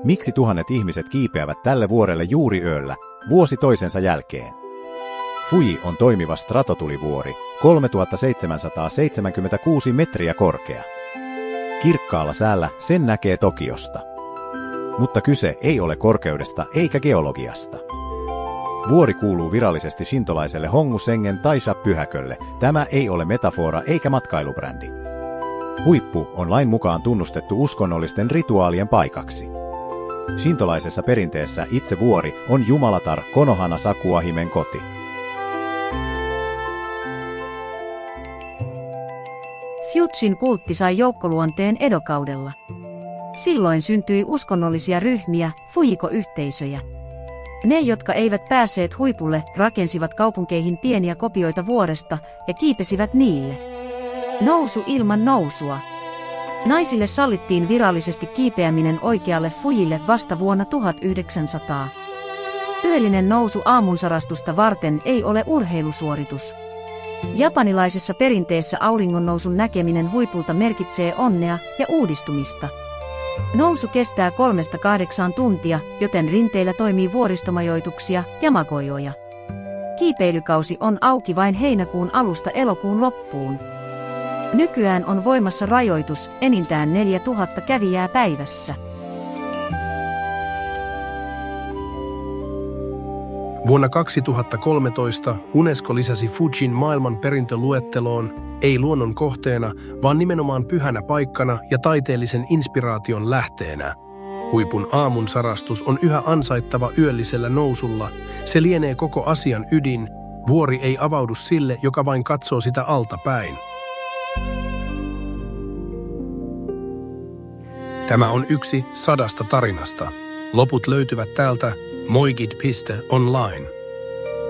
Miksi tuhannet ihmiset kiipeävät tälle vuorelle juuri yöllä, vuosi toisensa jälkeen? Fuji on toimiva stratotulivuori, 3776 metriä korkea. Kirkkaalla säällä sen näkee Tokiosta. Mutta kyse ei ole korkeudesta eikä geologiasta. Vuori kuuluu virallisesti shintolaiselle Hongu Sengen Taisha-pyhäkölle. Tämä ei ole metafora eikä matkailubrändi. Huippu on lain mukaan tunnustettu uskonnollisten rituaalien paikaksi. Shintolaisessa perinteessä itse vuori on Jumalatar Konohana Sakuahimen koti. Fujin kultti sai joukkoluonteen Edo-kaudella. Silloin syntyi uskonnollisia ryhmiä, Fujiko-yhteisöjä. Ne, jotka eivät päässeet huipulle, rakensivat kaupunkeihin pieniä kopioita vuoresta ja kiipesivät niille. Nousu ilman nousua. Naisille sallittiin virallisesti kiipeäminen oikealle Fujille vasta vuonna 1900. Yöllinen nousu aamunsarastusta varten ei ole urheilusuoritus. Japanilaisessa perinteessä auringonnousun näkeminen huipulta merkitsee onnea ja uudistumista. Nousu kestää 3–8 tuntia, joten rinteillä toimii vuoristomajoituksia ja magojoja. Kiipeilykausi on auki vain heinäkuun alusta elokuun loppuun. Nykyään on voimassa rajoitus, enintään 4000 kävijää päivässä. Vuonna 2013 UNESCO lisäsi Fujin maailmanperintöluetteloon ei luonnon kohteena, vaan nimenomaan pyhänä paikkana ja taiteellisen inspiraation lähteenä. Huipun aamunsarastus on yhä ansaittava yöllisellä nousulla. Se lienee koko asian ydin. Vuori ei avaudu sille, joka vain katsoo sitä alta päin. Tämä on yksi 100 tarinasta. Loput löytyvät täältä moigid.online.